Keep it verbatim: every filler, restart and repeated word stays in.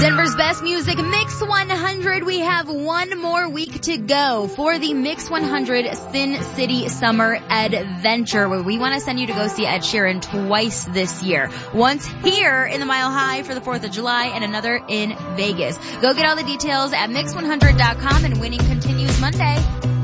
Denver's Best Music Mix one hundred. We have one more week to go for the Mix one hundred Sin City Summer Adventure, where we want to send you to go see Ed Sheeran twice this year. Once here in the Mile High for the fourth of July and another in Vegas. Go get all the details at mix one hundred dot com, and winning continues Monday.